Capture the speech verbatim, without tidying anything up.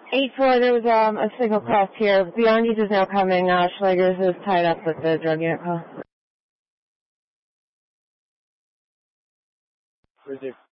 eight four, there was um, a signal cross here. Beyond is now coming. Uh, Schlegers is tied up with the drug unit call. Predict